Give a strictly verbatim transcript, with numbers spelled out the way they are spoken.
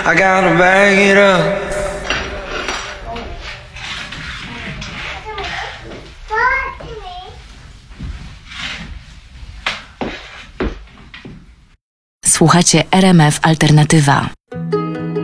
I gotta bag it up. Słuchacie R M F Alternatywa.